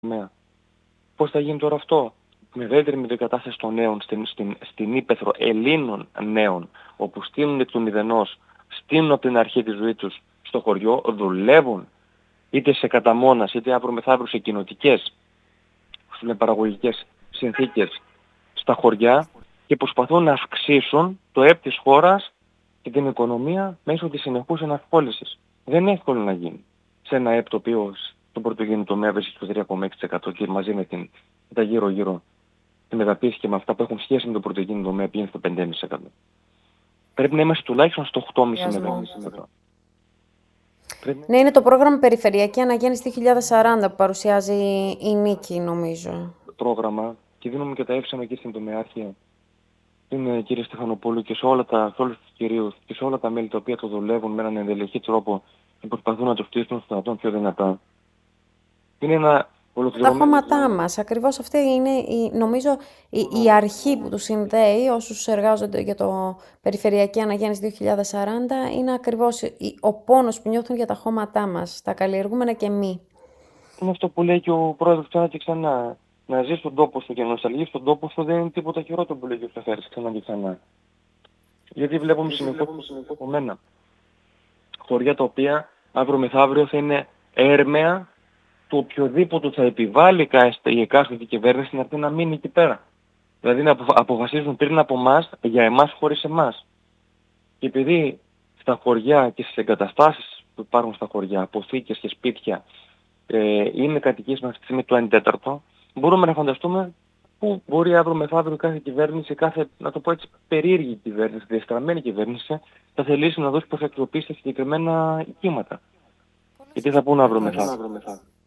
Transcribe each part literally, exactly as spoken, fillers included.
τομέα. Πώς θα γίνει τώρα αυτό? Με ιδιαίτερη μετεγκατάσταση των νέων στην, στην, στην ύπαιθρο Ελλήνων νέων, όπου στείλουν εκ του μηδενός, στείλουν από την αρχή τη ζωή τους στο χωριό, δουλεύουν είτε σε καταμόνας, είτε αύριο μεθαύριο σε κοινοτικές, σε παραγωγικές συνθήκες στα χωριά και προσπαθούν να αυξήσουν το ΕΠ της χώρας και την οικονομία μέσω της συνεχούς ενασχόλησης. Δεν είναι εύκολο να γίνει σε ένα ΕΠ το οποίο στον πρωτογενή τομέα βρίσκεται στο τρία κόμμα έξι τοις εκατό και μαζί με, την, με τα γύρω-γύρω τη μεταποίηση και με αυτά που έχουν σχέση με τον πρωτογενή τομέα πηγαίνει στο πέντε κόμμα πέντε τοις εκατό. Πρέπει να είμαστε τουλάχιστον στο οκτώ κόμμα πέντε τοις εκατό. Πρέπει... Ναι, είναι το πρόγραμμα Περιφερειακή Αναγέννηση δύο χιλιάδες σαράντα που παρουσιάζει η Νίκη, νομίζω. Το πρόγραμμα, και δίνουμε και τα εύσημα εκεί στην τομεάρχεια, στην κυρία Στεφανοπούλου και σε όλα τα, σε όλους τους κυρίους και σε όλα τα μέλη τα οποία το δουλεύουν με έναν ενδελεχή τρόπο και προσπαθούν να το στήσουν στο δυνατόν πιο δυνατά. Είναι ένα ολοκληρωμένο... Τα χώματά μας, ακριβώς αυτή είναι η, νομίζω η, η αρχή που τους συνδέει όσους εργάζονται για το Περιφερειακή Αναγέννηση δύο χιλιάδες σαράντα, είναι ακριβώς ο πόνος που νιώθουν για τα χώματά μας, τα καλλιεργούμενα και μη. Είναι αυτό που λέει και ο πρόεδρος ξανά και ξανά. Να ζει στον τόπο σου και να νοσταλγείς στον τόπο σου δεν είναι τίποτα χειρότερο που λέει και ο Στεφέρης ξανά και ξανά. Γιατί βλέπουμε συνεχώς χωριά τα οποία αύριο μεθαύριο θα είναι έρμεα του οποιοδήποτε θα επιβάλλει η εκάστοτε κυβέρνηση να έρθει να μείνει εκεί πέρα. Δηλαδή να αποφασίζουν πριν από εμάς για εμάς χωρίς εμάς. Και επειδή στα χωριά και στις εγκαταστάσεις που υπάρχουν στα χωριά, αποθήκες και σπίτια, ε, είναι κατοικίες μας στη στιγμή του ένα τέταρτο, μπορούμε να φανταστούμε πού μπορεί αύριο μεθαύριο κάθε κυβέρνηση, κάθε, να το πω έτσι, περίεργη κυβέρνηση, διαστραμμένη κυβέρνηση, θα θελήσει να δώσει προσεκτικοποίηση σε συγκεκριμένα κύματα. Και τι θα πούνε αύριο μεθαύριο.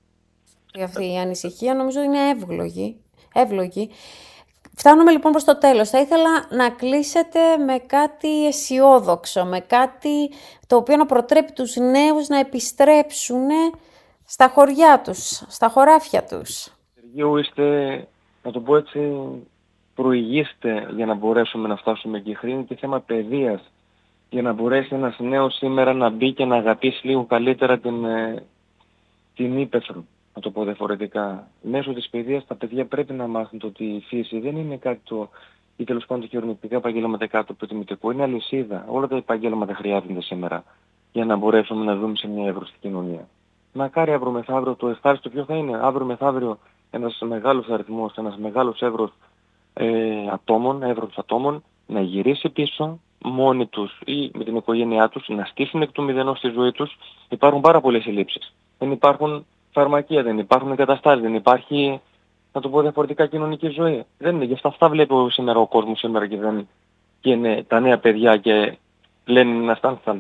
Αυτή η ανησυχία νομίζω είναι εύλογη. εύλογη. Φτάνουμε λοιπόν προς το τέλος. Θα ήθελα να κλείσετε με κάτι αισιόδοξο, με κάτι το οποίο να προτρέπει τους νέους να επιστρέψουν στα χωριά τους, στα χωράφια τους. Σεργίου, είστε, να το πω έτσι, προηγήστε για να μπορέσουμε να φτάσουμε εκεί. Είναι και θέμα παιδείας, για να μπορέσει ένας νέος σήμερα να μπει και να αγαπήσει λίγο καλύτερα την, την ύπαιθρο. Να το πω διαφορετικά. Μέσω της παιδείας τα παιδιά πρέπει να μάθουν το ότι η φύση δεν είναι κάτι το, ή τέλος πάντων χειρονακτικά επαγγέλματα κάτω από το τιμητικό. Είναι αλυσίδα. Όλα τα επαγγέλματα χρειάζονται σήμερα για να μπορέσουμε να δούμε σε μια εύρωστη κοινωνία. Μακάρι αύριο μεθαύριο το ευχάριστο ποιο θα είναι. Αύριο μεθαύριο ένας μεγάλος αριθμός, ένας μεγάλος εύρος ε, ατόμων, εύρος ατόμων να γυρίσει πίσω μόνοι τους ή με την οικογένειά τους, να στήσουν εκ του μηδενός στη ζωή τους. Υπάρχουν πάρα πολλές συλλήψεις. Δεν υπάρχουν φαρμακεία, δεν υπάρχουν εγκαταστάσεις, δεν υπάρχει, να το πω διαφορετικά, κοινωνική ζωή. Δεν είναι. Γι' αυτά, αυτά βλέπω σήμερα ο κόσμος σήμερα και, δεν, και είναι τα νέα παιδιά και λένε ένας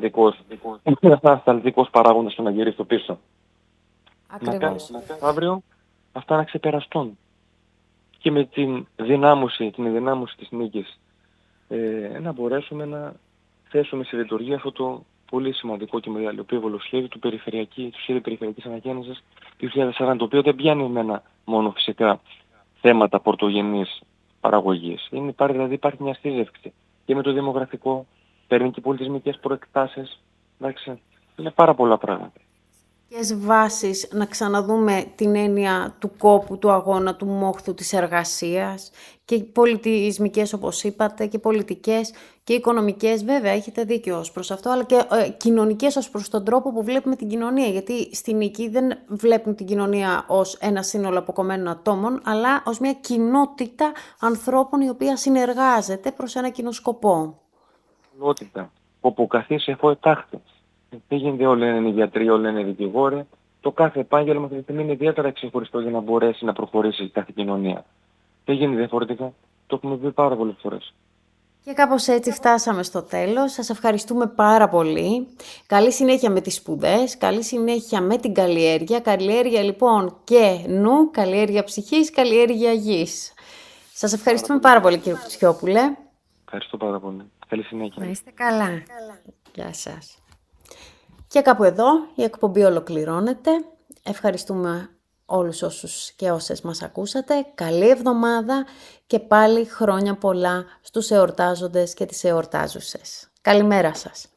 ανασταλτικός παράγοντας στο να γυρίσει το πίσω. Ακριβώς. Να αύριο αυτά να ξεπεραστούν. Και με την δυνάμωση, την ενδυνάμωση της νίκης ε, να μπορέσουμε να θέσουμε σε λειτουργία αυτό το πολύ σημαντικό και μεγαλειοπίβολο σχέδιο του περιφερειακή, του σχέδιου περιφερειακής αναγέννησης δύο χιλιάδες σαράντα, το οποίο δεν πιάνει εμένα μόνο φυσικά θέματα πρωτογενής παραγωγής. Είναι, υπάρχει, δηλαδή υπάρχει μια στήριξη και με το δημογραφικό, παίρνει και πολιτισμικές προεκτάσεις, εντάξει, είναι πάρα πολλά πράγματα. Βάσεις να ξαναδούμε την έννοια του κόπου, του αγώνα, του μόχθου, της εργασίας και πολιτισμικές όπως είπατε και πολιτικές και οικονομικές, βέβαια έχετε δίκιο ως προς αυτό, αλλά και ε, κοινωνικές ως προς τον τρόπο που βλέπουμε την κοινωνία, γιατί στην Νίκη δεν βλέπουν την κοινωνία ως ένα σύνολο αποκομμένων ατόμων, αλλά ως μια κοινότητα ανθρώπων η οποία συνεργάζεται προς ένα κοινό σκοπό. Κοινότητα, όπου καθίσει εφό ετάχθη. Δεν γίνεται όλοι είναι γιατροί, όλοι είναι δικηγόροι. Το κάθε επάγγελμα αυτή τη στιγμή είναι ιδιαίτερα ξεχωριστό για να μπορέσει να προχωρήσει κάθε κοινωνία. Δεν γίνεται διαφορετικά. Το έχουμε πει πάρα πολλές φορές. Και κάπως έτσι φτάσαμε στο τέλος. Σας ευχαριστούμε πάρα πολύ. Καλή συνέχεια με τις σπουδές, καλή συνέχεια με την καλλιέργεια. Καλλιέργεια λοιπόν και νου, καλλιέργεια ψυχής, καλλιέργεια γης. Σας ευχαριστούμε πάρα πολύ, κύριε Κουτσιόπουλε. Ευχαριστώ πάρα πολύ. Καλή συνέχεια. Να είστε καλά. καλά. Γεια σας. Και κάπου εδώ η εκπομπή ολοκληρώνεται. Ευχαριστούμε όλους όσους και όσες μας ακούσατε. Καλή εβδομάδα και πάλι χρόνια πολλά στους εορτάζοντες και τις εορτάζουσες. Καλημέρα σας.